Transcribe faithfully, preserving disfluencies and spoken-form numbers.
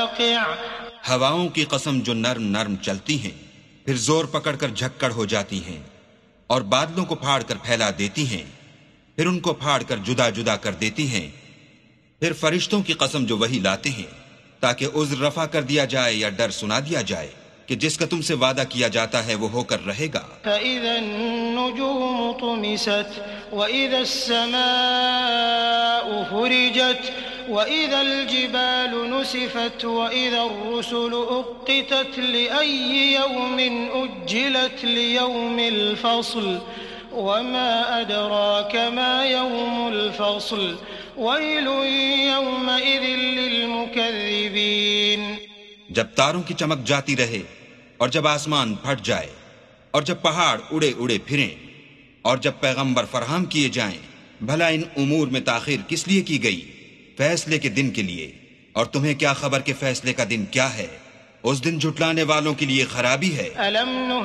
واقع ہواؤں کی قسم جو نرم نرم چلتی ہیں پھر زور پکڑ کر جھکڑ ہو جاتی ہیں، اور بادلوں کو پھاڑ کر پھیلا دیتی ہیں، پھر ان کو پھاڑ کر جدا جدا کر دیتی ہیں، پھر فرشتوں کی قسم جو وہی لاتے ہیں تاکہ عذر رفع کر دیا جائے یا ڈر سنا دیا جائے کہ جس کا تم سے وعدہ کیا جاتا ہے وہ ہو کر رہے گا۔ فَإِذَا النُّجُومُ طُمِسَتْ وَإِذَا السَّمَاءُ فُرِجَتْ وَإِذَا الْجِبَالُ نُسِفَتْ وَإِذَا الرُّسُلُ أُقِّتَتْ لِأَيِّ يَوْمٍ أُجِّلَتْ لِيَوْمِ الْفَصْلِ وَمَا أَدْرَاكَ مَا يَوْمُ الْفَصْلِ وَيْلٌ يَوْمَئِذٍ لِّلْمُكَذِّبِينَ۔ جب تاروں کی چمک جاتی رہے اور جب آسمان پھٹ جائے اور جب پہاڑ اڑے اڑے پھریں اور جب پیغمبر فراہم کیے جائیں، بھلا ان امور میں تاخیر کس لیے کی گئی؟ فیصلے کے دن کے لیے، اور تمہیں کیا خبر کہ فیصلے کا دن کیا ہے؟ اس دن جھٹلانے والوں کے لیے خرابی ہے۔